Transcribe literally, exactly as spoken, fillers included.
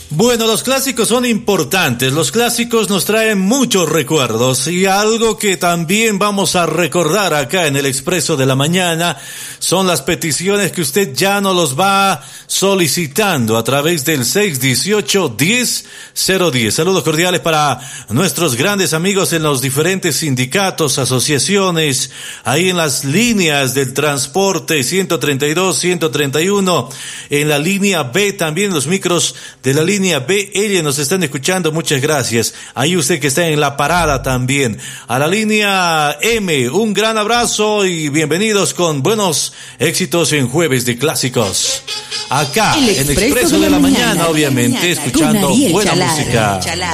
Bueno, los clásicos son importantes, los clásicos nos traen muchos recuerdos y algo que también vamos a recordar acá en el Expreso de la Mañana son las peticiones que usted ya nos los va solicitando a través del seis uno ocho, diez cero diez. Saludos cordiales para nuestros grandes amigos en los diferentes sindicatos, asociaciones, ahí en las líneas del transporte ciento treinta y dos, ciento treinta y uno, en la línea B también, los micros de la línea B, ellos nos están escuchando, muchas gracias. Ahí usted que está en la parada también. A la línea M, un gran abrazo y bienvenidos con buenos éxitos en Jueves de Clásicos. Acá, el en Expreso de la, de la mañana, mañana, obviamente, mañana, escuchando buena Chalar, música. Chalar.